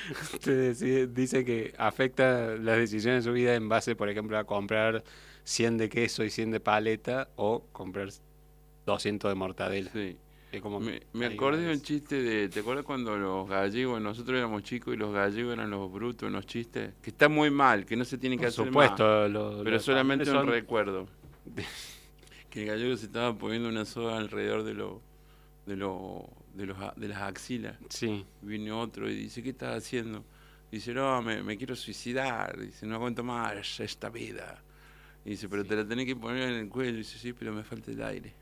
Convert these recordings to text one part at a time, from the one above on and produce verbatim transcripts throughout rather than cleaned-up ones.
Usted deci- dice que afecta las decisiones de su vida en base, por ejemplo, a comprar cien de queso y cien de paleta o comprar doscientos de mortadela. Sí. Es como Me, me hay acordé de un varias. chiste de, ¿te acuerdas cuando los gallegos, nosotros éramos chicos y los gallegos eran los brutos en los chistes? Que está muy mal, que no se tiene que Por hacer más, supuesto, lo- pero los españoles solamente un son... recuerdo. Que el gallego se estaba poniendo una soga alrededor de lo, de lo, de los, a- de las axilas. Sí, Viene otro y dice, ¿qué estás haciendo? Dice, no, me, me quiero suicidar. Dice, no aguanto más esta vida. Y dice, pero te sí. la tenés que poner en el cuello. Dice, sí, pero me falta el aire.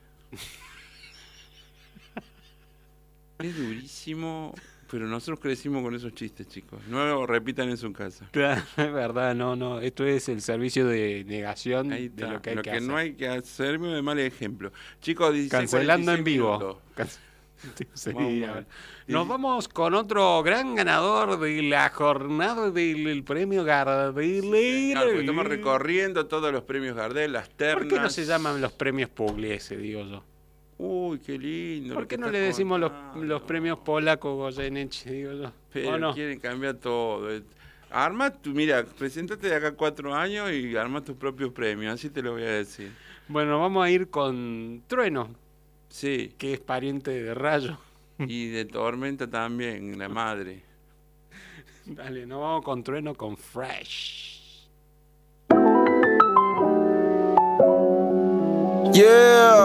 Es durísimo, pero nosotros crecimos con esos chistes, chicos. No lo repitan en su casa. Claro, es verdad, no, no. Esto es el servicio de Ahí negación de lo está. que hay Lo que que no hacer. hay que hacerme de mal ejemplo. Chicos, dieciséis cuarenta y Cancelando seis en vivo. minutos. Cance- Vamos Sí, a ver. mal. Nos Dieci- vamos con otro gran ganador de la jornada del el premio Sí, señor, porque estamos Gardel. recorriendo todos los premios Gardel, las ¿Por qué no se llaman ternas. los premios Pugliese, digo yo? Uy, qué lindo ¿Por lo que qué no estás le decimos los, los premios contando. Polaco Goyeneche, digo yo? ¿O Pero no? quieren cambiar todo. Eh. Arma tu, mira, preséntate de acá a cuatro años y arma tus propios premios, así te lo voy a decir. Bueno, vamos a ir con Trueno, Sí, que es pariente de Rayo. y de Tormenta también, la madre. Dale, nos vamos con Trueno con Fresh. Yeah.